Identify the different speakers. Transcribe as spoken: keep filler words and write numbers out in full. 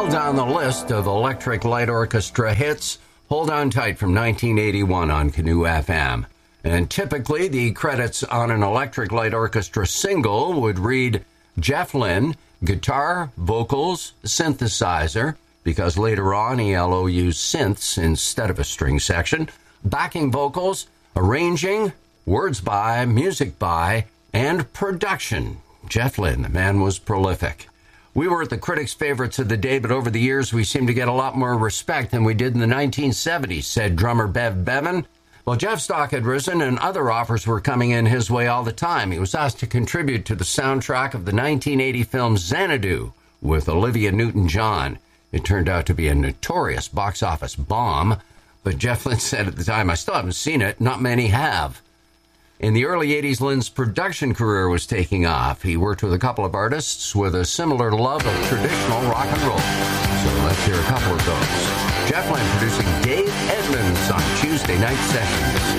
Speaker 1: Still down the list of Electric Light Orchestra hits, Hold On Tight from nineteen eighty-one on Canoe F M. And typically, the credits on an Electric Light Orchestra single would read Jeff Lynne, guitar, vocals, synthesizer, because later on E L O used synths instead of a string section, backing vocals, arranging, words by, music by, and production. Jeff Lynne, the man was prolific. We were at the critics' favorites of the day, but over the years we seem to get a lot more respect than we did in the nineteen seventies, said drummer Bev Bevan. Well, Jeff's stock had risen and other offers were coming in his way all the time. He was asked to contribute to the soundtrack of the nineteen eighty film Xanadu with Olivia Newton-John. It turned out to be a notorious box office bomb, but Jeff Lynne said at the time, I still haven't seen it. Not many have. In the early eighties, Lynne's production career was taking off. He worked with a couple of artists with a similar love of traditional rock and roll. So let's hear a couple of those. Jeff Lynne producing Dave Edmunds on Tuesday Night Sessions.